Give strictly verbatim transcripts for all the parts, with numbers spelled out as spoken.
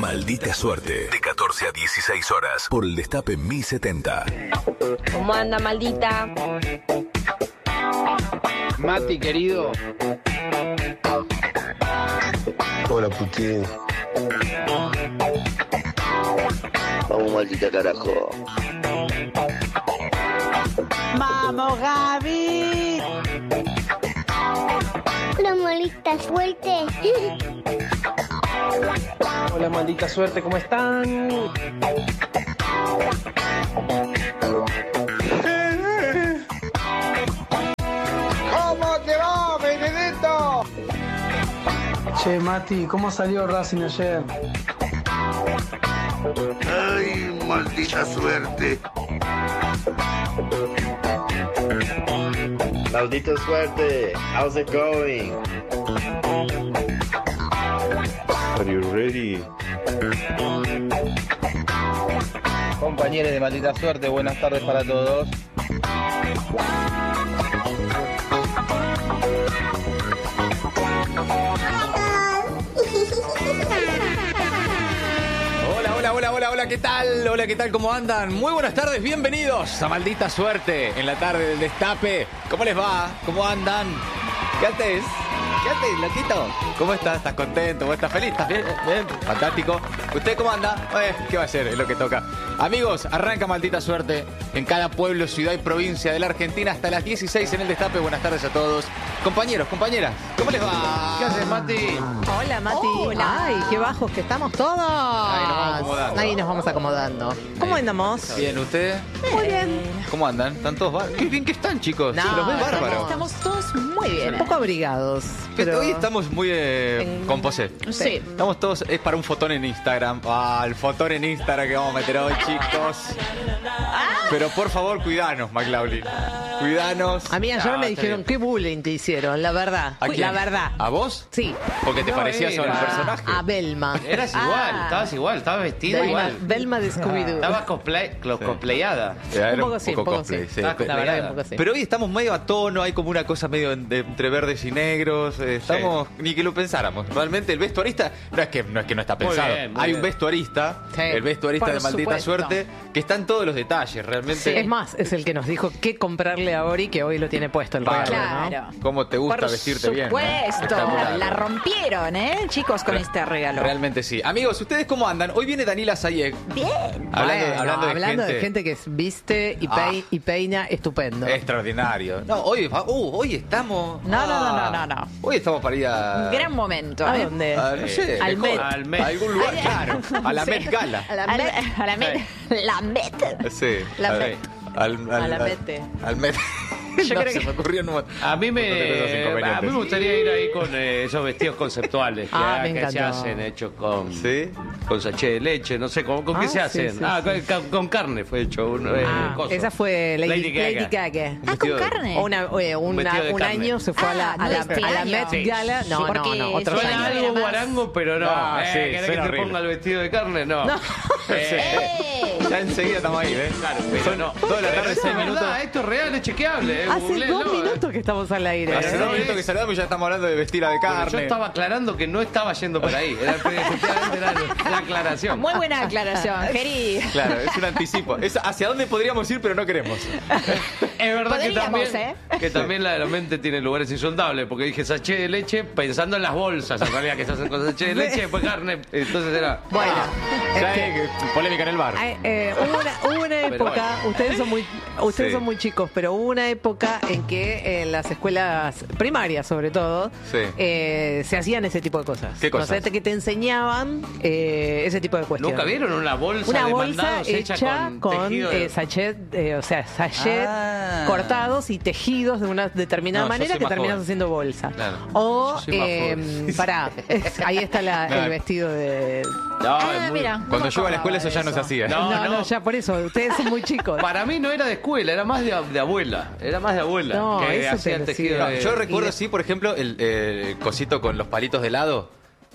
Maldita Suerte. De catorce a dieciséis horas. Por el Destape mil setenta. ¿Cómo anda, maldita? Mati, querido. Hola, Putin. Vamos, maldita carajo. ¡Vamos, Gaby! Hola, maldita suerte. Hola, maldita suerte, ¿cómo están? ¿Cómo te va, Benedetto? Che, Mati, ¿cómo salió Racing ayer? Ay, maldita suerte. Maldita suerte. How's it going? Are you ready? Compañeros de maldita suerte, buenas tardes para todos. Hola, hola, hola, hola, hola, ¿qué tal? Hola, ¿qué tal? ¿Cómo andan? Muy buenas tardes, bienvenidos a Maldita Suerte en la tarde del Destape. ¿Cómo les va? ¿Cómo andan? ¿Qué haces? ¿Qué haces, loquito? ¿Cómo estás? ¿Estás contento? ¿Vos estás feliz? ¿Estás bien? ¿Bien? Fantástico. ¿Usted cómo anda? Eh, ¿Qué va a hacer? Es lo que toca. Amigos, arranca Maldita Suerte en cada pueblo, ciudad y provincia de la Argentina hasta las dieciséis en el Destape. Buenas tardes a todos. Compañeros, compañeras, ¿cómo les va? ¿Qué haces, Mati? Hola, Mati. Hola. Ay, qué bajos que estamos todos. Ahí nos vamos acomodando. Ahí nos vamos acomodando. ¿Cómo Ahí. andamos? Bien, ¿usted? Muy bien. ¿Cómo andan? ¿Están todos bárbaros? Qué bien que están, chicos. No, Sí, los ves bárbaros. Estamos todos muy bien. Un poco abrigados. Que Pero... Hoy estamos muy eh, En- con posé. Sí. Estamos todos, es para un fotón en Instagram. Ah, el fotón en Instagram que vamos a meter hoy, chicos. Pero por favor, cuidanos, McLaughlin. Cuidanos. A mí ayer Ah, me está dijeron bien. qué bullying te hicieron, la verdad. ¿A quién? La verdad. ¿A vos? Sí. Porque te No parecías era. al personaje. A Belma. Eras igual, Ah. estabas igual, estabas vestida Belma, igual. Belma de Scooby-Doo. Estabas cosplay, clo- Sí. cosplayada. Era Un poco sí, un poco cosplay, sí. sí. Estás Pe- La verdad, pegada. un poco sí. Pero hoy estamos medio a tono, hay como una cosa medio en- de- entre verdes y negros. eh, Estamos, ni que lo pensáramos. Realmente el vestuarista, no es que no, es que no está Muy pensado. bien, muy hay bien. un vestuarista, Sí, el vestuarista por de Maldita supuesto. Suerte, que está en todos los detalles, realmente. Es más, es el que nos dijo qué comprarle a Ori, que hoy lo tiene puesto el regalo, ¿no? Claro. ¿Cómo te gusta Por vestirte bien? ¿no? supuesto. Espectacular. La rompieron, ¿eh, chicos, con Re- este regalo. Realmente sí. Amigos, ¿ustedes cómo andan? Hoy viene Danila Sayek. Bien. Hablando, Bueno, hablando de hablando gente, de gente que viste y, Ah. pei- y peina estupendo. extraordinario. No, hoy, uh, hoy estamos. No, no, no, ah, no, no, no. Hoy estamos para ir a. Un gran momento, ¿A ¿eh? dónde? a, no sé, Al mejor, Met. Al Met. a algún lugar, claro. A la Sí. Met Gala. A la Al- Met. a la Met. La Met. Sí. La al- Met. Al, al, A la al- Mete. Al Met. Yo no, creo se que- me ocurrió un montón. A mí un montón de cosas me, a inconvenientes. mí me gustaría ir ahí con eh, esos vestidos conceptuales que, Ah, me que se encantó. hacen hechos con, ¿Sí? con sachet de leche, no sé, ¿con, con qué Ah, se sí, hacen? sí, ah, sí. con, con carne fue hecho un eh, Ah, coso. esa fue Lady, Lady Gaga. Lady Gaga. Ah, con vestido de- carne. O Una, eh, una- vestido de un carne. año se fue a la, Ah, a no la, este a la año. Met Sí. Gala. No, Porque no, no. Otros Suena Suena años. algo más- guarango, pero no. No, eh, sí, ¿Querés que suena te horrible. ponga el vestido de carne? No. No. ¡Eh! Ya enseguida estamos ahí, ¿ves? Claro, pero Son no. toda la Pero tarde, esto seis es minutos. verdad, esto es real, es chequeable. Eh, Hace googleenlo, dos eh. minutos que estamos al aire. Hace ¿eh? dos minutos que saludamos y ya estamos hablando de vestir de Pero carne. yo estaba aclarando que no estaba yendo por ahí. Era efectivamente era la aclaración. Muy buena aclaración, Geri. Claro, es un anticipo. Es hacia dónde podríamos ir, pero no queremos. Es verdad que Podríamos, también, ¿eh? que también la, la mente tiene lugares insondables, porque dije sachet de leche pensando en las bolsas, en realidad que se hacen con sachet de leche, después carne, entonces era... Bueno, Ya este, hay que- polémica en el bar. Ay, eh, hubo una, hubo una época, bueno. ustedes son muy ustedes Sí. son muy chicos, pero hubo una época en que en las escuelas primarias, sobre todo, Sí. eh, se hacían ese tipo de cosas. ¿Qué cosas? O sea, que te enseñaban eh, ese tipo de cuestiones. ¿Nunca vieron una bolsa Una de bolsa mandados hecha con, tejido de- eh, sachet, eh, o sea, sachet Ah. cortados y tejidos de una determinada No, yo manera soy que más terminas joven. haciendo bolsa. Claro. O, Yo soy más eh, joven. pará, es- ahí está la- No. el vestido de... No, Ah, es muy- mira. no Cuando me yo iba a la escuela eso ya no se acordaba de hacía. No, No, no, no. ya por eso, ustedes son muy chicos. Para mí no era de escuela, era más de, de abuela. Era más de abuela. No, que eso hacía te el lo tejido sigo. No, de- yo recuerdo, y de- sí, por ejemplo, el, el cosito con los palitos de helado.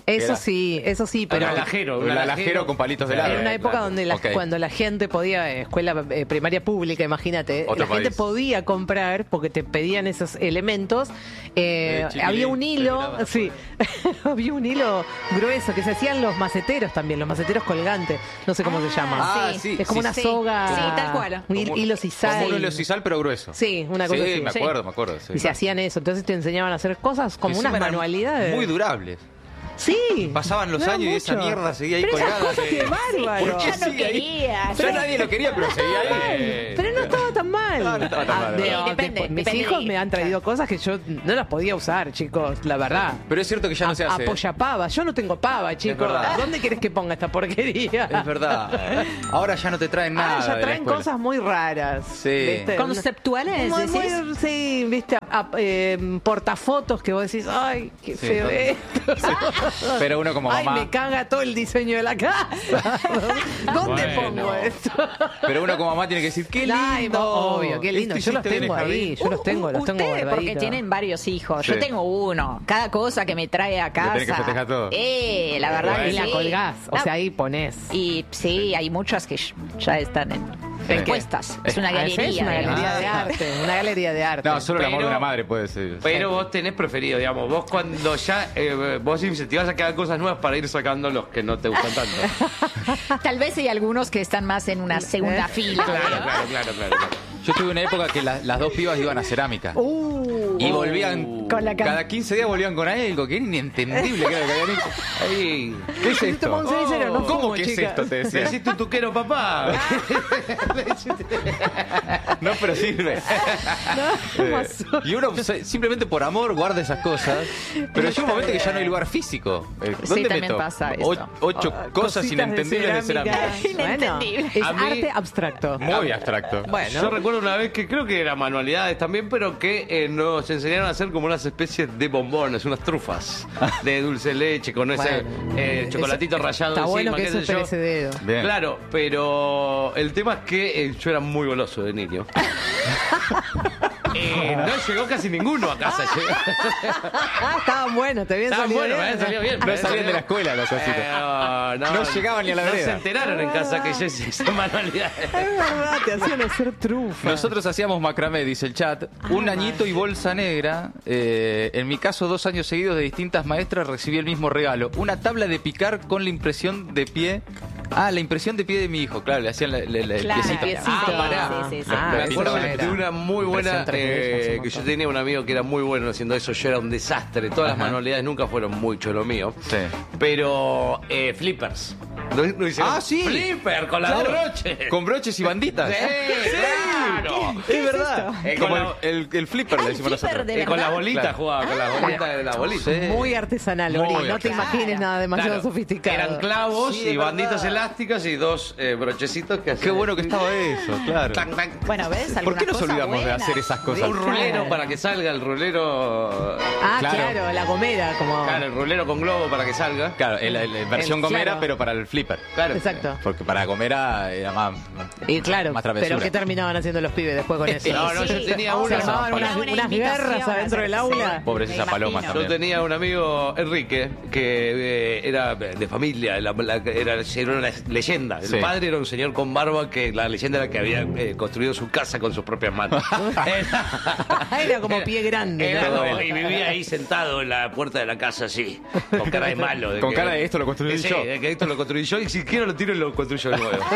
Eso Era- sí, eso sí, pero... Un alajero, un El alajero. alajero con palitos de helado. Era una época claro. donde la- Ok. cuando la gente podía, eh, escuela eh, primaria pública, imagínate, Otro la gente país. podía comprar porque te pedían esos elementos. eh, Eh, chiquilín, había un hilo, terminaba. sí, había un hilo grueso que se hacían los maceteros también, los maceteros colgantes, no sé cómo se llama. Ah, Sí. sí. es como sí, una sí. soga. Sí, tal cual. Un hil- Como- hilo sisal. Como un hilo sisal, pero grueso. Sí, una cosa Sí, así. me Sí. acuerdo, me acuerdo. sí. Y se hacían eso, entonces te enseñaban a hacer cosas como Encima unas eran manualidades. Muy durables. Sí. Pasaban los No, años y esa mucho. mierda seguía ahí Pero esas colgada. cosas, qué bárbaro. ¿Por qué Ya no sigue ahí? querías. Ya nadie lo quería, pero seguía ahí. Pero no estaba tan mal. No, no estaba tan mal, de- ¿verdad? de- Depende, mis depende hijos de- me han traído cosas que yo no las podía usar, chicos, la verdad. Pero es cierto que ya no se A- hace. Apoya pava. Yo no tengo pava, chicos. verdad. ¿Dónde quieres que ponga esta porquería? Es verdad. Ahora ya no te traen nada. Ahora ya de la traen escuela. cosas muy raras. Sí. ¿viste? ¿Conceptuales, Muy- muy- decís? sí, viste, a- a- eh, portafotos que vos decís, ay, qué Sí, feo entonces- esto. Pero uno como Ay, mamá. me caga todo el diseño de la casa. ¿Dónde Bueno. pongo esto? Pero uno como mamá tiene que decir, qué lindo. Ay, mo- obvio, qué lindo. Esto Yo los hiciste bien tengo en el ahí, jardín. yo los tengo, los tengo Ustedes porque guardaditos. tienen varios hijos. Sí. Yo tengo uno. Cada cosa que me trae a casa. tenés que festejar todo. Eh, la verdad Bueno. que Y la sí. colgás, o Ah, sea, ahí ponés. Y sí, hay muchas que ya están en ¿En qué? puestas. Es una Ah, esa galería. es una digamos. galería de arte, una galería de arte. No, solo el amor de Pero- una madre puede ser. Pero vos tenés preferido, digamos, vos cuando ya, eh, vos incentivás a que hagan cosas nuevas para ir sacando los que no te gustan tanto. Tal vez hay algunos que están más en una segunda fila. Claro, claro, claro, claro. claro. Yo tuve una época que la- las dos pibas iban a cerámica. Uh, Y volvían, Con la cam- cada quince días volvían con algo que era inentendible que era lo que habían hecho. Ahí. ¿Qué es Te esto? tomo un cenicero, no ¿Cómo fumo, que es chica. esto? Te Le decía. decís tu tuquero, papá. No, pero sirve. ¿cómo Eh, pasó? y uno se- simplemente por amor guarda esas cosas. Pero llega un momento que ya no hay lugar físico. Eh, Sí, ¿Dónde también meto? pasa O- esto. ocho Ah, cosas cositas inentendibles de cerámica. Bueno, Inentendible. es A mí- arte abstracto. Muy abstracto. Bueno. Yo recuerdo una vez que creo que era manualidades también, pero que eh, nos enseñaron a hacer como unas especies de bombones, unas trufas de dulce de leche con ese Bueno, eh, chocolatito eso- rallado Está bueno encima, que qué eso sé yo. ese dedo. Bien. Claro, pero el tema es que eh, yo era muy goloso de niño. Eh, no llegó casi ninguno a casa. Ah, estaban buenos, te habían Estaban salido buenos, me bien. habían salido bien. No me salían de la habían salido- escuela los cositos. Eh, no, No llegaban ni a la No se vereda. enteraron en casa que yo hice esa manualidad. Es verdad, te hacían hacer trufa. Nosotros hacíamos macramé, dice el chat. Un añito y bolsa negra. Eh, en mi caso, dos años seguidos de distintas maestras recibí el mismo regalo. Una tabla de picar con la impresión de pie. Ah, la impresión de pie de mi hijo. Claro, le hacían la, la- la- el Claro, piecito. piecito. Ah, pará. Sí, sí, sí. Ah, Me Lo acuerdo pintaban. de una muy buena Impresión tres D, eh, hace un que yo montón. tenía un amigo que era muy bueno haciendo eso. Yo era un desastre. Todas las Ajá. manualidades nunca fueron mucho lo mío. Sí. Pero eh, flippers. ¿No, no hicieron? Ah, sí. Flipper con la Claro. broche. Con broches y banditas. Sí, claro. Es verdad. Eh, Como con el, la- el, el flipper, Ah, le el decimos flipper nosotros. de Eh, con las verdad? bolitas Claro. jugaba, con las bolitas de la bolita. Sí. Muy artesanal, Ori. Muy No te artesanal. imagines nada demasiado Claro. sofisticado. Eran clavos Sí, y es banditas verdad. elásticas y dos eh, brochecitos que Qué hacían. bueno que estaba eso, claro. Tac, tac. Bueno, ¿ves? ¿Por Alguna qué nos cosa olvidamos de buena. hacer esas cosas? Un rulero para que salga el rulero. Ah, Claro. claro. la gomera, como. Claro, el rulero con globo para que salga. Claro, el- el- el versión El- gomera, claro. pero para el flipper. Claro. Exacto. Porque para gomera era más. Y claro, más travesura. pero ¿qué terminaban haciendo los pibes después con eso? No, no, yo Sí. tenía Se una. Se armaban Era unas, una unas invitación guerras a adentro del hacer- aula. sí. Pobres Me esas palomas imagino. Yo también. tenía un amigo, Enrique, que eh, era de familia, la- la- era, era una leyenda. El Sí. padre era un señor con barba que la leyenda era que había eh, construido su casa con sus propias manos. Era, Era como pie grande, era ¿no? como- y vivía ahí sentado en la puerta de la casa así, con cara de malo. de Con que- cara de esto lo construí Sí, yo. de que esto lo construí yo y si quiero lo tiro y lo construyo de nuevo.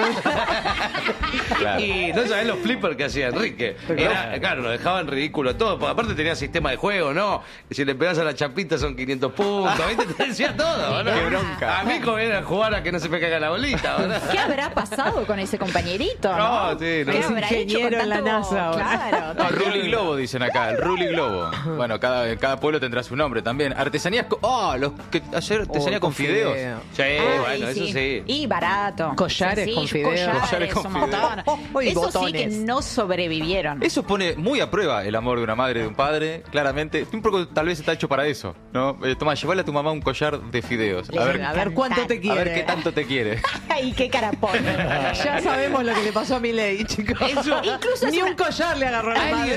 Claro. Y no sabés los flippers que hacía Enrique. Era, claro, lo dejaban ridículo todo. Porque aparte tenía sistema de juego, ¿no? Si le pegas a la chapita son quinientos puntos. ¿Viste? Te decía todo, ¿no? Qué bronca. A mí como era jugar a que no se me caiga la bolita, ¿verdad? ¿Qué habrá pasado con ese compañerito? No, No, sí, no. ¿Qué Es habrá hecho ingeniero con en la tanto- NASA ahora. Claro. No, Ruli Globo dicen acá, el Ruli Globo. Bueno, cada, cada pueblo tendrá su nombre también. Artesanías. co- Oh, los que ayer artesanía Oh, con con fideos. fideo. Sí, Ay, bueno, eso sí. Y barato. Collares Sencillo, con fideos. Collares, Collares con un montón. fideos. Oh, y Eso sí botones. que no sobrevivieron. Eso pone muy a prueba el amor de una madre y de un padre, claramente. Un poco tal vez está hecho para eso, ¿no? Eh, toma, llevale a tu mamá un collar de fideos. A Les ver, A ver cuánto te a quiere. ver qué tanto te quiere. Ay, qué cara pone. Ya sabemos lo que le pasó a Milei, chicos. Eso, incluso es Ni una- un collar le agarró a la Alguien, madre.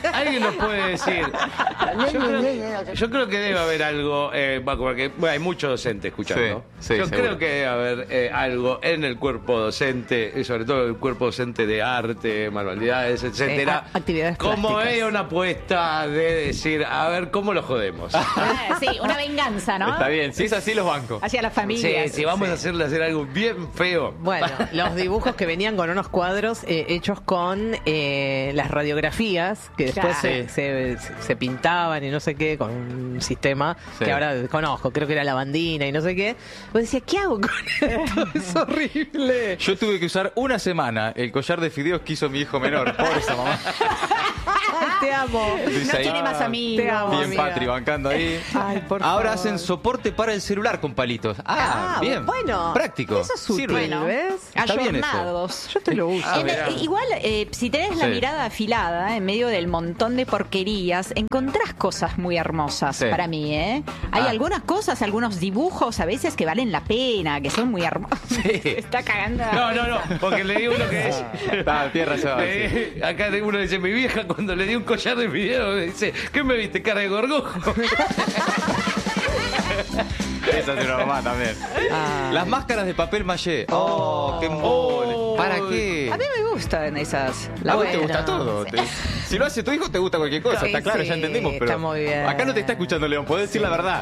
alguien nos puede decir. Yo creo, que, yo creo que debe haber algo, eh, porque bueno, hay muchos docentes escuchando. Sí, sí, yo seguro. creo que debe haber eh, algo en el cuerpo docente, y sobre todo el cuerpo docente de arte, manualidades, etcétera. Sí, a- actividades Como plásticas. veía una apuesta de decir, a ver cómo lo jodemos. Ah, sí, una venganza, ¿no? Está bien, si es así los bancos. Hacia la Sí, familia. si vamos a hacerle hacer algo bien feo. Bueno, los dibujos que venían con unos cuadros eh, hechos con eh, las radiografías, que después Claro. se, se, se pintaban y no sé qué, con un sistema Sí. que ahora conozco, creo que era lavandina y no sé qué. Pues decía, ¿qué hago con esto? Es horrible. Yo tuve que usar una semana el collar de fideos que hizo mi hijo menor. Pobre esa mamá. Ay, te amo. Dice No ahí, tiene más amigos. Te amo. bien amiga. Patri, bancando ahí. Ay, por Ahora favor. hacen soporte para el celular con palitos. Ah, Ah, bien. bueno. Práctico. Eso es útil, Sirve. Bueno, ¿ves? Está bien eso. ayornados. Yo te lo uso. Ah, En- mirá. igual, eh, si tenés la Sí. mirada afilada en medio del montón de porquerías, encontrás cosas muy hermosas Sí. para mí, ¿eh? Hay Ah. algunas cosas, algunos dibujos a veces que valen la pena, que son muy hermosos. Sí. Está cagando. No, no, no, porque le di uno que es. Está, tierra razón. Le sí. di- acá uno dice, mi vieja cuando le di un collar de video me dice, ¿qué me viste, cara de gorgojo? Esa es una mamá también. Ah. Las máscaras de papel maché. Oh, qué embole. Oh. ¿Para qué? A mí me gustan esas. A vos te Bueno. gusta todo. Te- si lo hace tu hijo, te gusta cualquier cosa. Sí, está claro, sí, ya entendimos. Pero está muy bien. acá no te está escuchando León, podés decir la verdad.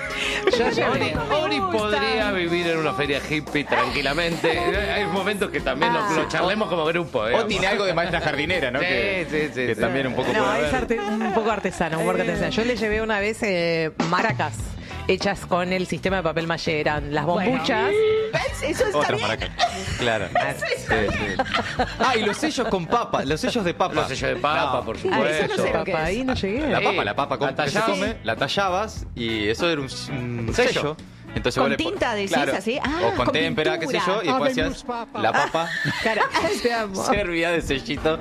Yo ya Ori, no me Ori gustan. podría vivir en una feria hippie tranquilamente. Hay momentos que también lo, lo charlemos como grupo. O digamos. tiene algo de maestra jardinera, ¿no? Sí, que sí, sí, que sí. también un poco No, puede es haber. arte- un poco artesano, un poco artesano. Yo le llevé una vez eh, maracas hechas con el sistema de papel maché. Eran las bombuchas. Eso está Otras bien. maracas. Claro. Sí, sí. Ah, y los sellos con papa, los sellos de papa. Los sellos de papa, No. por Ah, eso no supuesto. sé lo que Papá, es. ahí no llegué. La Sí. papa, la papa con La que se tallabas. come, la tallabas y eso era un, un Sello. sello. Entonces Con vos le pon- tinta decís claro, así. Ah, o con, con témpera, qué sé pintura. yo, y después hacías la papa. Claro, te amo. Servía de sellito.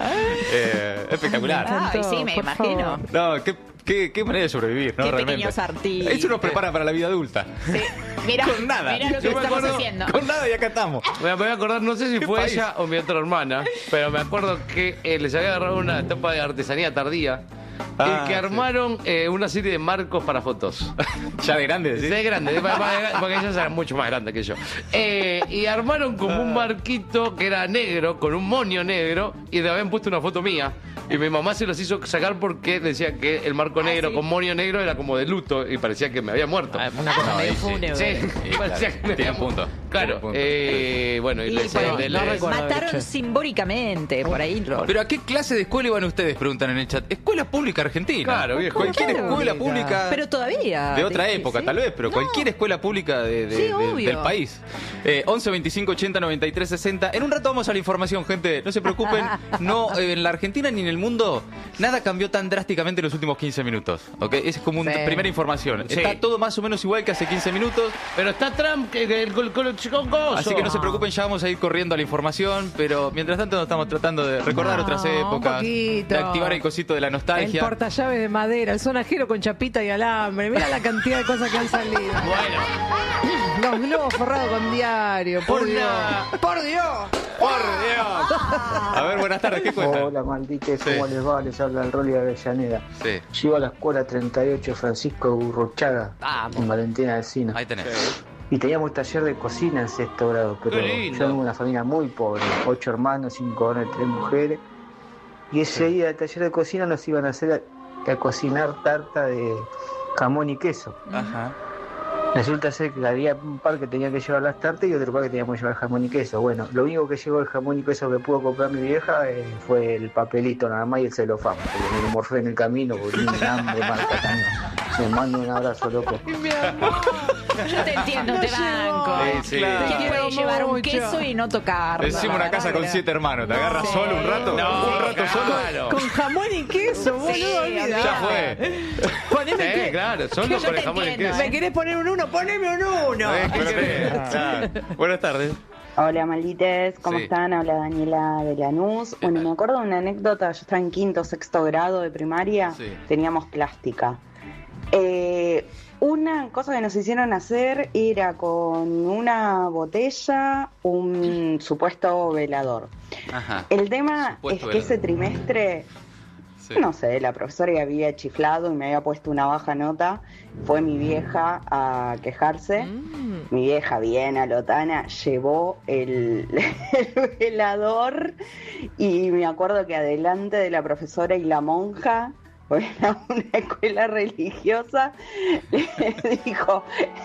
Eh, espectacular. Ay, sí, me Por imagino. favor. No, qué, qué, qué manera de sobrevivir, ¿no? Qué Realmente. pequeños artistas. Eso nos prepara para la vida adulta. Sí. Mira, Con nada. mira lo que Yo me estamos acuerdo- haciendo. Con nada y acá estamos. Me voy a acordar, no sé si ¿Qué fue país? ella o mi otra hermana, pero me acuerdo que eh, les había agarrado una etapa de artesanía tardía Ah, y que sí. armaron eh, una serie de marcos para fotos. Ya de grande, ¿sí? De grande, de- pa- pa- porque ellos eran mucho más grandes que yo. Eh, y armaron como un marquito que era negro, con un moño negro, y le habían puesto una foto mía. Y mi mamá se los hizo sacar porque decía que el marco negro ¿sí? con moño negro era como de luto y parecía que me había muerto. Ah, una cosa No, medio ahí sí. fúnebre. Sí, Sí, parecía claro. que me Tiene había un punto. Claro, Tiene un punto. eh, bueno, y Y les, por- les- no les- recuerdo haber Mataron hecho eso. simbólicamente, por ahí. lo- Pero ¿a qué clase de escuela iban ustedes? Preguntan en el chat. Escuela pública argentina. Claro, viejo. Cualquier Claro. escuela pública. Pero todavía. De otra Sí, época, sí. tal vez, pero No. cualquier escuela pública de, de- Sí, de- obvio. del país. Eh, once, veinticinco, ochenta, noventa y tres, sesenta. En un rato vamos a la información, gente. No se preocupen. No, eh, en la Argentina ni en el mundo, nada cambió tan drásticamente en los últimos quince minutos. ¿Ok? Esa es como una Sí. primera información. Sí. Está todo más o menos igual que hace quince minutos. Pero está Trump que, que- con, con el chico gozo. Así que no se preocupen, ya vamos a ir corriendo a la información. Pero mientras tanto, nos estamos tratando de recordar No, otras un épocas. poquito. De activar el cosito de la El nostalgia. portallaves de madera, el sonajero con chapita y alambre. Mira la cantidad de cosas que han salido. Bueno, Los globos forrados con diario. Por Una- Dios. ¡Por Dios! ¡Por Dios! A ver, buenas tardes, ¿qué cuentan? Hola, maldites, Sí. ¿cómo les va? Les habla el Rolly de Avellaneda. Sí, Llego a la escuela treinta y ocho Francisco Gurruchaga, Vamos. en Valentina Alsina. ahí tenés. Y teníamos taller de cocina en sexto grado, pero Qué lindo. yo vengo de una familia muy pobre, ocho hermanos, cinco varones, tres mujeres. Y ese día del taller de cocina nos iban a hacer a, a cocinar tarta de jamón y queso. Ajá. Resulta ser que había un par que tenía que llevar las tartas y otro par que teníamos que llevar jamón y queso. Bueno, lo único que llegó el jamón y queso que pudo comprar mi vieja eh, fue el papelito nada más y el celofán, porque me lo morfé en el camino, porque tenía hambre, marca también. Le mando un abrazo, loco. Mi amor. Yo te entiendo, No te llegó. banco. Sí, sí. Claro. ¿Quién puede Quiero llevar un mucho. queso y no tocarlo? Encima una casa con siete hermanos, ¿te agarras Sí. solo un rato? No, un rato claro. solo. Con jamón y queso, boludo. Sí, olvidate. Ya fue. Poneme Sí, que- claro, solo Yo con el te jamón y entiendo, queso. ¿Me querés poner un uno? Poneme un uno. Eh, ¿qué querés? Claro. Buenas tardes. Hola Maldites, ¿cómo Sí. están? Habla Daniela de Lanús. Bueno, me acuerdo de una anécdota, yo estaba en quinto o sexto grado de primaria, Sí. teníamos plástica. Eh, una cosa que nos hicieron hacer era con una botella un supuesto velador. Ajá. El tema Supuesto es que ese velador. trimestre Sí. No sé, la profesora que había chiflado y me había puesto una baja nota. Fue mi vieja a quejarse. Mm. Mi vieja, bien alotana, llevó el, el velador y me acuerdo que adelante de la profesora y la monja, porque era una escuela religiosa, le dijo,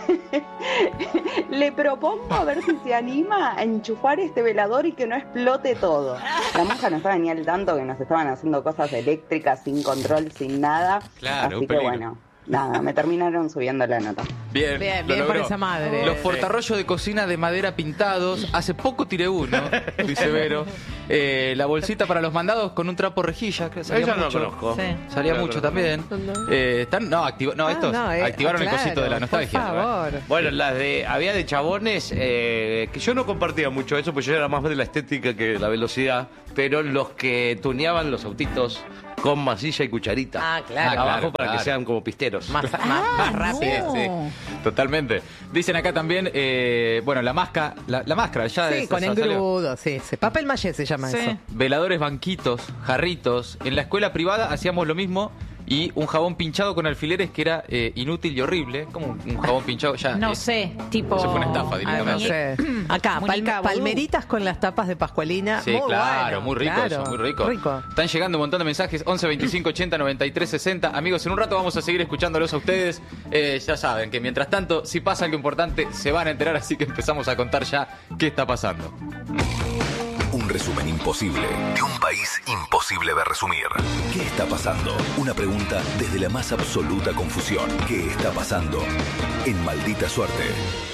le propongo a ver si se anima a enchufar este velador y que no explote todo. La monja no estaba ni al tanto que nos estaban haciendo cosas eléctricas sin control, sin nada. Claro, así que bueno, nada, me terminaron subiendo la nota. Bien, Bien, bien lo por logró. esa madre. Los portarrollos de cocina de madera pintados. Hace poco tiré uno, dice Vero. Eh, la bolsita para los mandados con un trapo rejilla. Que salía Ella no mucho. lo conozco. Sí. Salía No lo mucho conozco. también. Eh, están, no, activa, no, Ah, estos no, eh, activaron claro, el cosito de la nostalgia. Por favor. Bueno, las de había de chabones eh, que yo no compartía mucho eso, porque yo era más de la estética que la velocidad, pero los que tuneaban los autitos con masilla y cucharita. Ah, claro. Abajo claro, para claro. que sean como pisteros. Más, más, más rápido. Sí, sí, totalmente. Dicen acá también, eh, bueno, la máscara, la, la máscara ya Sí, es- con ya salió. engrudo, sí, sí. Papel maché se llama Sí. eso. Veladores, banquitos, jarritos. En la escuela privada hacíamos lo mismo y un jabón pinchado con alfileres que era eh, inútil y horrible. Como un, un jabón pinchado ya. No es- sé, tipo... Eso fue una estafa Ah, directamente. no sé. Acá, pal- Muñeca vudú. palmeritas con las tapas de Pascualina. Sí, muy claro, bueno, muy rico claro. eso, muy rico. Rico. Están llegando un montón de mensajes, once, veinticinco, ochenta, noventa y tres, sesenta. Amigos, en un rato vamos a seguir escuchándolos a ustedes. Eh, ya saben que mientras tanto, si pasa algo importante, se van a enterar, así que empezamos a contar ya qué está pasando. Un resumen imposible de un país imposible de resumir. ¿Qué está pasando? Una pregunta desde la más absoluta confusión. ¿Qué está pasando? En Maldita Suerte.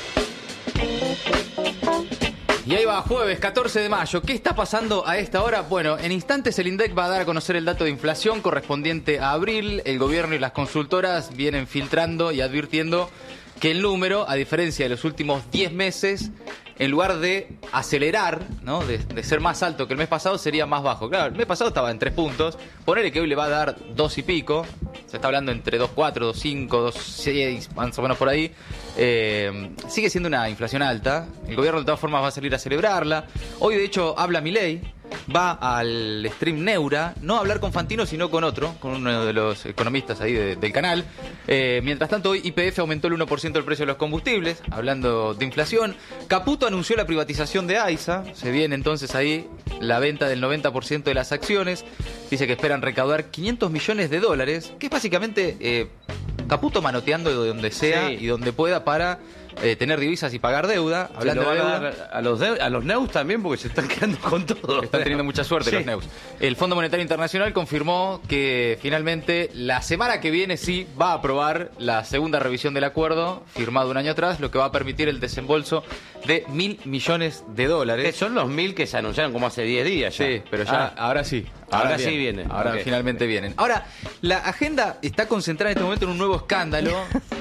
Y ahí va, jueves catorce de mayo. ¿Qué está pasando a esta hora? Bueno, en instantes el INDEC va a dar a conocer el dato de inflación correspondiente a abril. El gobierno y las consultoras vienen filtrando y advirtiendo que el número, a diferencia de los últimos diez meses, en lugar de acelerar, ¿no? de, de ser más alto que el mes pasado, sería más bajo. Claro, el mes pasado estaba en tres puntos. Ponele que hoy le va a dar dos y pico. Se está hablando entre dos coma cuatro, dos coma cinco, dos coma seis, más o menos por ahí. Eh, sigue siendo una inflación alta. El gobierno de todas formas va a salir a celebrarla. Hoy, de hecho, habla Milei. Va al stream Neura, no a hablar con Fantino, sino con otro, con uno de los economistas ahí de- del canal. Eh, mientras tanto, hoy Y P F aumentó el uno por ciento el precio de los combustibles, hablando de inflación. Caputo anunció la privatización de AISA, se viene entonces ahí la venta del noventa por ciento de las acciones. Dice que esperan recaudar quinientos millones de dólares, que es básicamente eh, Caputo manoteando de donde sea Sí. y donde pueda para eh, tener divisas y pagar deuda. Se Hablando lo de van a deuda. dar a los, de- a los Neus también, porque se están quedando con todo. Están teniendo mucha suerte Sí. los Neus. El Fondo Monetario Internacional confirmó que finalmente la semana que viene sí va a aprobar la segunda revisión del acuerdo firmado un año atrás, lo que va a permitir el desembolso de mil millones de Que dólares. son los mil que se anunciaron como hace diez días ya. Sí, pero ya, Ah, ahora sí. Ahora bien. sí viene. Ahora Ok. finalmente vienen. Ahora, la agenda está concentrada en este momento en un nuevo escándalo.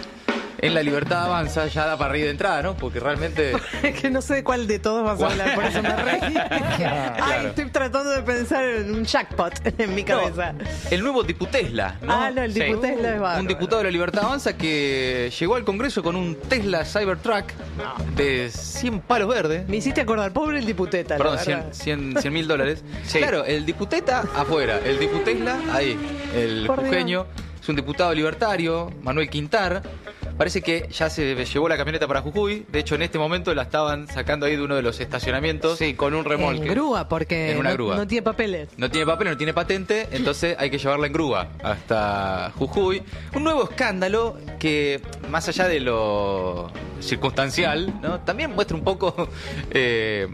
En La Libertad Avanza, ya da para reír de entrada, ¿no? Porque realmente... Es que no sé de cuál de todos vas a hablar, por eso me reí. Ay, estoy tratando de pensar en un jackpot en mi cabeza. No, el nuevo diputesla, ¿no? Ah, no, el Sí. diputesla es bárbaro. Un diputado de La Libertad Avanza que llegó al Congreso con un Tesla Cybertruck de cien palos verdes. Me hiciste acordar, pobre el diputeta, la Perdón, verdad. cien mil dólares. Sí. Claro, el diputeta afuera, el diputesla ahí, el Por Dios. jujeño. Es un diputado libertario, Manuel Quintar. Parece que ya se llevó la camioneta para Jujuy. De hecho, en este momento la estaban sacando ahí de uno de los estacionamientos. Sí, con un En remolque. grúa, porque En una no, grúa. no tiene papeles. No tiene papel, no tiene patente, entonces hay que llevarla en grúa hasta Jujuy. Un nuevo escándalo que, más allá de lo circunstancial, ¿no? También muestra un poco eh,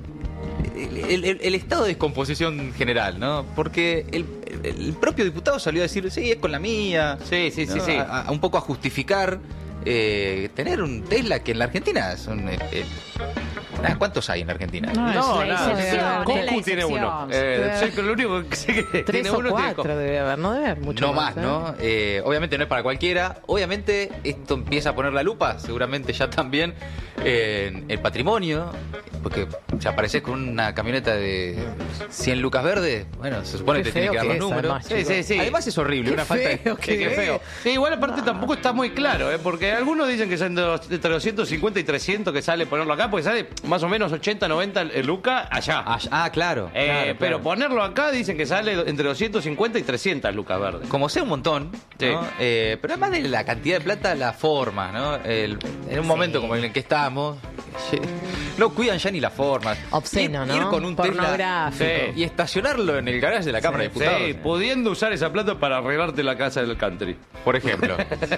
el, el- el estado de descomposición general, ¿no? Porque el, el propio diputado salió a decir, sí, es con la mía. Sí, sí, sí, ¿no? sí. A, a un poco a justificar eh, tener un Tesla que en la Argentina son... eh, eh, nada, ¿cuántos hay en la Argentina? No, No, es la nada. excepción, es la Goku tiene excepción. uno. Eh, sé que lo único que sé que Tres tiene o uno tiene cuatro debe haber, no debe haber mucho No más, ¿eh? ¿no? Eh, obviamente no es para cualquiera. Obviamente esto empieza a poner la lupa, seguramente ya también en el patrimonio, porque si apareces con una camioneta de cien lucas verdes, bueno, se supone Qué que te tiene que feo dar los que es, números. además, Sí, sí, sí. Además es horrible, Qué una falta de... feo Sí, que qué feo. es. Sí, igual aparte tampoco está muy claro, ¿eh? Porque algunos dicen que son de los- entre doscientos cincuenta y trescientos que sale ponerlo acá, porque sale más más o menos ochenta, noventa lucas allá. Ah, ah, claro, Eh, claro, Pero claro. ponerlo acá dicen que sale entre doscientos cincuenta y trescientas lucas verdes. Como sea un montón, Sí. ¿no? Eh, pero además de la cantidad de plata, la forma, ¿no? El- en un momento como en el que estamos, sí, no cuidan ya ni las formas. Obsceno, ir, ¿no? Ir con un Tesla Pornográfico. Sí. y estacionarlo en el garage de la Cámara de Diputados. Sí, pudiendo usar esa plata para arreglarte la casa del country. Por ejemplo.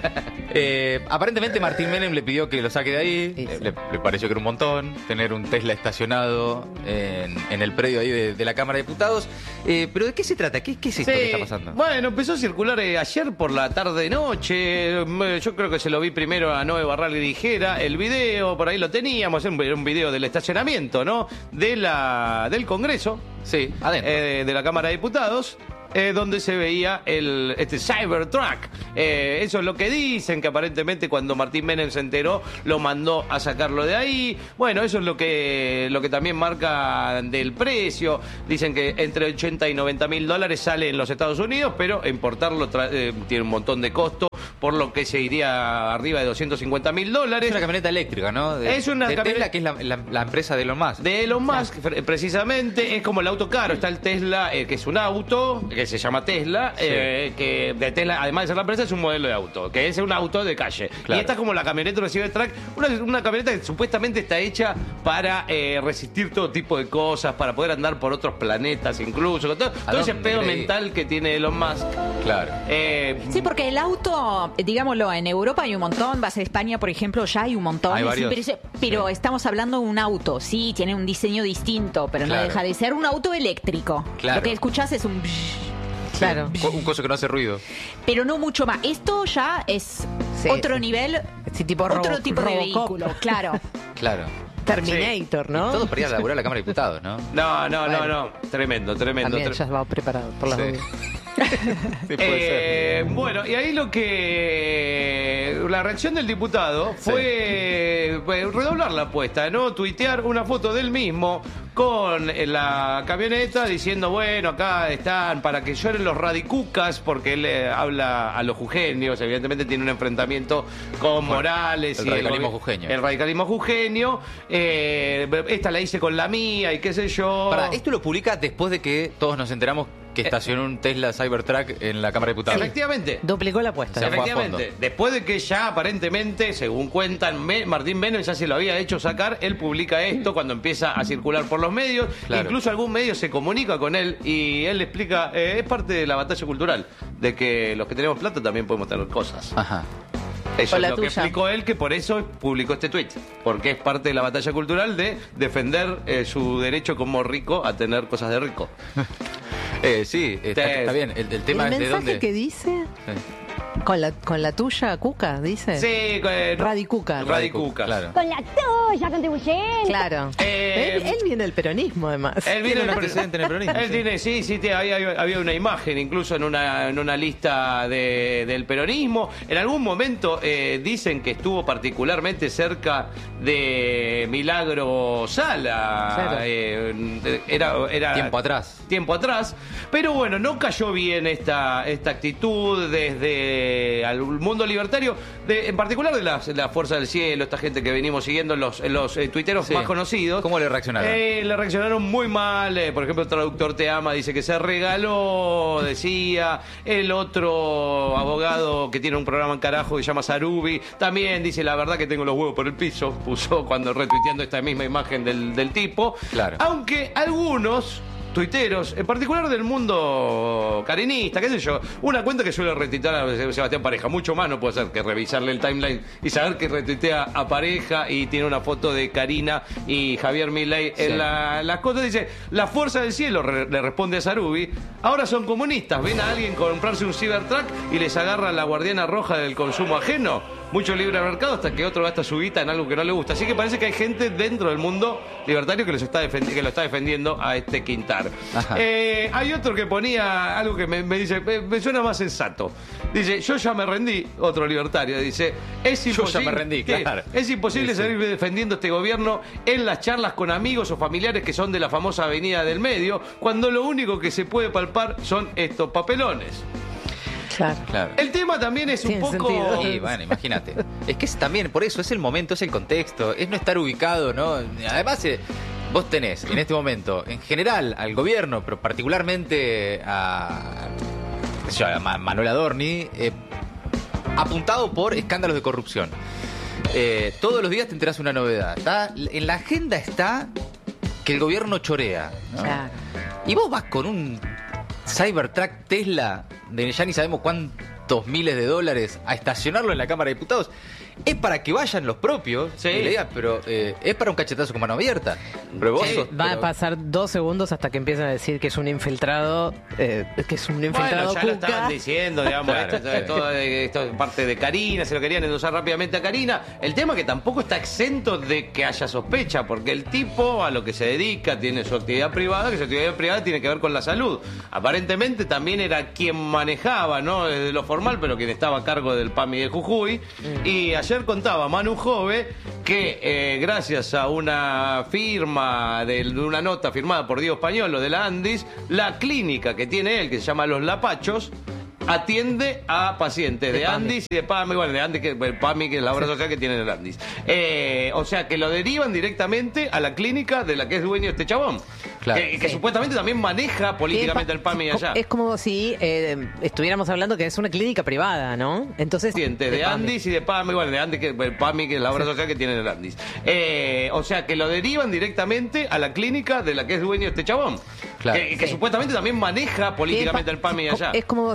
Eh, aparentemente Martín Menem le pidió que lo saque de ahí. Sí, sí. Eh, Le, le pareció que era un montón tener un Tesla estacionado en, en el predio ahí de, de la Cámara de Diputados. Eh, pero ¿de qué se trata? ¿Qué, qué es esto Sí, que está pasando? Bueno, empezó a circular eh, ayer por la tarde-noche. Eh, Yo creo que se lo vi primero a Noé Barral y Dijera. El video, por ahí lo teníamos. Era un, era un video del estacionamiento, ¿no? De la, del Congreso. Sí, adentro. eh, de la Cámara de Diputados. eh, donde se veía el este Cybertruck. Eh, eso es lo que dicen, que aparentemente cuando Martín Menem se enteró, lo mandó a sacarlo de ahí. Bueno, eso es lo que, lo que también marca del precio. Dicen que entre ochenta y noventa mil dólares sale en los Estados Unidos, pero importarlo tra- eh, tiene un montón de costo, por lo que se iría arriba de doscientos cincuenta mil dólares. Es una camioneta eléctrica, ¿no? De, Es una de camioneta- Tesla, que es la, la- la empresa de Elon Musk. De Elon Musk, fre- precisamente, es como el auto caro. Está el Tesla, eh, que es un auto, que se llama Tesla, Sí. eh, que de Tesla, además de ser la empresa, es un modelo de auto, que es un auto de calle. Claro. Y esta es como la camioneta de Cybertruck, una, una camioneta que supuestamente está hecha para eh, resistir todo tipo de cosas, para poder andar por otros planetas incluso, con todo, todo ese dónde pedo creí? mental que tiene Elon Musk. Claro. Eh, Sí, porque el auto, digámoslo, en Europa hay un montón, vas a España, por ejemplo, ya hay un montón. Hay Sí, varios. pero ese- pero Sí. estamos hablando de un auto, sí, tiene un diseño distinto, pero Claro. no deja de ser un auto eléctrico. Claro. Lo que escuchás es un... Claro. Co- Un coso que no hace ruido. Pero no mucho más. Esto ya es Sí, otro sí. nivel, Sí, tipo otro Robo- tipo de Robocop. vehículo, claro. Claro. Terminator, ¿no? Todo para ir a laburar a la Cámara de Diputados, ¿no? no, no, no, Bueno. no. Tremendo, tremendo. También tre- ya va preparado por las Sí. dudas. Sí, puede Eh, bueno, y ahí lo que... La reacción del diputado fue, fue redoblar la apuesta, ¿no? Tuitear una foto del mismo con la camioneta diciendo, bueno, acá están para que lloren los radicucas, porque él eh, habla a los jujeños, evidentemente tiene un enfrentamiento con Morales. el y radicalismo gobi- jujeño. El radicalismo jujeño. Eh, esta la hice con la mía y qué sé yo. Para, esto lo publica después de que todos nos enteramos que estacionó un Tesla Cybertruck en la Cámara de Diputados. Efectivamente. Duplicó la apuesta. Se fue a Efectivamente, fondo. después de que ya aparentemente, según cuentan, Me- Martín Menem ya se lo había hecho sacar, él publica esto cuando empieza a circular por los medios, Claro. incluso algún medio se comunica con él y él le explica, eh, es parte de la batalla cultural, de que los que tenemos plata también podemos tener cosas. Ajá. Eso O la es lo que tuya. explicó él, que por eso publicó este tuit, porque es parte de la batalla cultural de defender eh, su derecho como rico a tener cosas de rico. Eh, sí, está, Te- está bien. El, el tema ¿El es de mensaje dónde. que dice? Sí. ¿Con la, con la tuya, Cuca, dice? Sí, eh, Radicuca. Radicucas. Claro. Con la tuya contribuyente. Claro. Eh, él, él viene del peronismo, además. Él Tiene viene un del- antecedente en el peronismo, Él sí. tiene, sí, sí, tiene- había, había una imagen incluso en una, en una lista de- del peronismo. En algún momento eh, dicen que estuvo particularmente cerca de Milagro Sala. Claro. Eh, era, era Tiempo atrás. tiempo atrás. Pero bueno, no cayó bien esta, esta actitud desde el mundo libertario, de, en particular de la, la Fuerza del Cielo, esta gente que venimos siguiendo en los, en los eh, tuiteros Sí. más conocidos. ¿Cómo le reaccionaron? Eh, le reaccionaron muy mal. eh, por ejemplo, el traductor Te Ama dice que se regaló, decía. El otro abogado que tiene un programa en carajo que se llama Sarubi también dice, la verdad que tengo los huevos por el piso. Puso cuando retuiteando esta misma imagen del, del tipo. Claro. Aunque algunos tuiteros, en particular del mundo carinista, qué sé yo, una cuenta que suele retuitear a Sebastián Pareja, mucho más no puede ser que revisarle el timeline y saber que retuitea a Pareja y tiene una foto de Karina y Javier Milei en Sí. la- las cosas, dice, la fuerza del cielo, re- le responde a Sarubi, ahora son comunistas, ven a alguien comprarse un Cybertruck y les agarra la guardiana roja del consumo ajeno, mucho libre mercado hasta que otro gasta su guita en algo que no le gusta, así que parece que hay gente dentro del mundo libertario que, los está defendi- que lo está defendiendo a este Quintar. Ajá. Eh, hay otro que ponía algo que me, me dice, me, me suena más sensato. Dice, yo ya me rendí, otro libertario, dice, es Yo ya imposible, me rendí, ¿qué? claro. Es imposible Sí, sí. seguir defendiendo este gobierno en las charlas con amigos o familiares que son de la famosa avenida del medio, cuando lo único que se puede palpar son estos papelones. Claro. Claro. El tema también es un Tiene poco... sentido. Y bueno, imagínate. Es que es también, por eso, es el momento, es el contexto, es no estar ubicado, ¿no? Además, eh, vos tenés en este momento, en general, al gobierno, pero particularmente a, qué sé yo, a Ma- Manuel Adorni, eh, apuntado por escándalos de corrupción. Eh, todos los días te enterás una novedad. Está, en la agenda está que el gobierno chorea, ¿no? Claro. Y vos vas con un Cybertruck Tesla de ya ni sabemos cuántos miles de dólares a estacionarlo en la Cámara de Diputados. Es para que vayan los propios, Sí. y le digan, pero eh, es para un cachetazo con mano abierta. Pero vos Sí, sos- Va pero- a pasar dos segundos hasta que empiezan a decir que es un infiltrado, eh, que es un infiltrado Bueno, ya lo Cuca. estaban diciendo, digamos, Claro, esto, sí. esto, esto es parte de Karina, se lo querían endosar rápidamente a Karina. El tema es que tampoco está exento de que haya sospecha, porque el tipo a lo que se dedica tiene su actividad privada, que su actividad privada tiene que ver con la salud. Aparentemente también era quien manejaba, no desde lo formal, pero quien estaba a cargo del PAMI de Jujuy. Mm. Y ayer contaba Manu Jove que eh, gracias a una firma, de, de una nota firmada por Diego Españolo de la Andis, la clínica que tiene él, que se llama Los Lapachos, atiende a pacientes de, De PAMI. Andis y de PAMI, bueno, de Andis, que el PAMI, que es la obra social que tiene el Andis. Eh, o sea, que lo derivan directamente a la clínica de la que es dueño este chabón. Claro. Que, que Sí. supuestamente también maneja políticamente el PAMI allá. Es como si eh, estuviéramos hablando que es una clínica privada, ¿no? Entonces. Pacientes de PAMI. Andis y de PAMI, bueno, de Andis, que el PAMI, que es la obra social que tiene el Andis. Eh, o sea, que lo derivan directamente a la clínica de la que es dueño este chabón. Claro. Que, que Sí. supuestamente también maneja políticamente el PAMI allá. Es como